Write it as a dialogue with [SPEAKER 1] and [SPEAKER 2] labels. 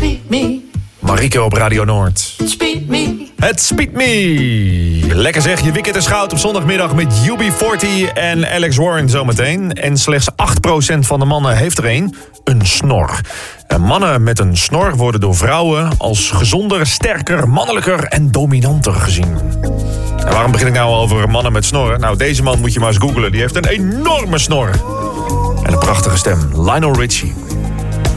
[SPEAKER 1] Marieke op Radio Noord. Het Speed Me. Lekker zeg, je weekend is goud op zondagmiddag met UB40 en Alex Warren zometeen. En slechts 8% van de mannen heeft er een snor. En mannen met een snor worden door vrouwen als gezonder, sterker, mannelijker en dominanter gezien. En waarom begin ik nou over mannen met snorren? Nou, deze man moet je maar eens googlen. Die heeft een enorme snor. En een prachtige stem. Lionel Richie.